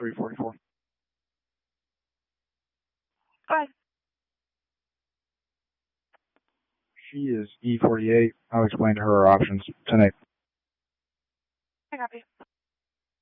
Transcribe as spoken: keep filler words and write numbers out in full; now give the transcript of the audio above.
three forty-four. Go ahead. She is E forty-eight. I'll explain to her our options tonight. I copy.